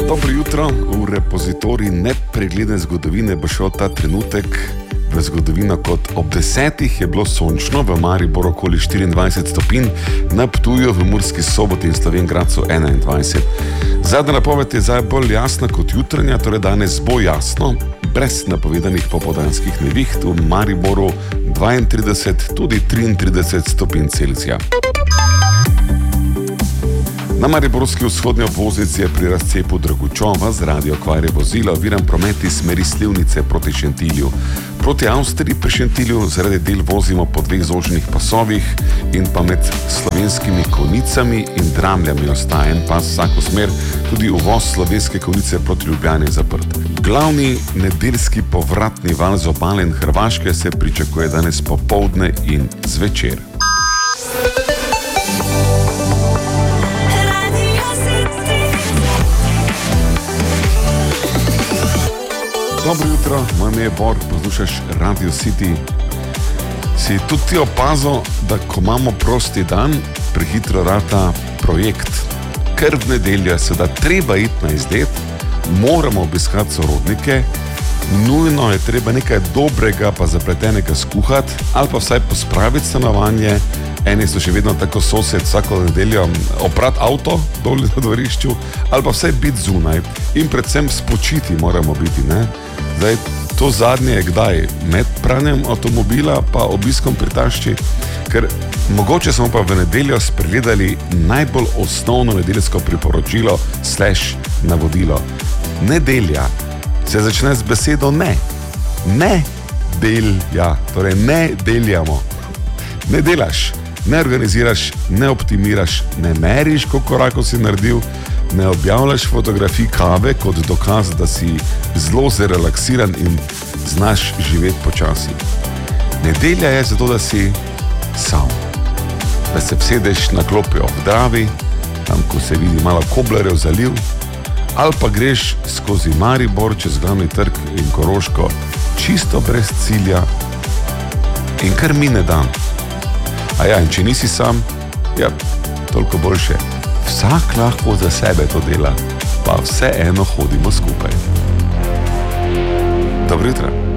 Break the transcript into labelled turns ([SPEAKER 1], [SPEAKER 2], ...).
[SPEAKER 1] Dobro jutro, v repozitorij nepregledne zgodovine bo šel ta trenutek v zgodovino kot ob 10 je bilo sončno, v Mariboru okoli 24 stopinj, na Ptuju, v Murski Soboti in Slovenj Gradcu 21. Zadnja napoved je zdaj bolj jasna kot jutranja, torej danes bo jasno, brez napovedanih popoldanskih neviht, v Mariboru 32, tudi 33 stopinj Celzija. Na mariborski vzhodni obvoznici je pri razcepu Dragučova zaradi okvare vozila oviran promet iz smeri Slivnice proti Šentilju. Proti Avstriji pri Šentilju zaradi del vozimo po dveh zoženih pasovih in pa med Slovenskimi Konjicami in Dramljami ostaja en pas vsako smer, tudi uvoz Slovenske Konjice proti Ljubljani je zaprt. Glavni nedeljski povratni val z obale in Hrvaške se pričakuje danes popoldne in zvečer. Dobro jutro, moje ime je Bor, poslušaš Radio City. Si tudi ti opazil, da ko imamo prosti dan, prehitro rata projekt. Ker v nedeljo se da treba iti na izlet, moramo obiskati sorodnike, nujno je treba nekaj dobrega pa zapletenega skuhati, ali pa vsaj pospraviti stanovanje. Eni so še vedno tako sosed vsako nedeljo oprati avto dol na dvorišču, ali pa vsaj biti zunaj in predvsem spočiti moramo biti, ne? Zdaj, to zadnje je kdaj? Med pranjem avtomobila pa obiskom pri tašči, ker mogoče smo pa v nedeljo spregledali najbolj osnovno nedeljsko priporočilo / navodilo. Nedelja se začne z besedo ne. Ne delja, torej ne deljamo. Ne delaš, ne organiziraš, ne optimiraš, ne meriš, koliko korakov si naredil, ne objavljaš fotografij kave kot dokaz, da si zelo zrelaksiran in znaš živeti počasi. Nedelja je zato, da si sam, da se vsedeš na klopi ob Dravi, tam, ko se vidi malo Koblarjev zaliv, ali pa greš skozi Maribor čez glavni trg in Koroško, čisto brez cilja in kar mine dan. A ja, in če nisi sam, ja, toliko boljše. Vsak lahko za sebe to dela, pa vseeno hodimo skupaj. Dobro jutro.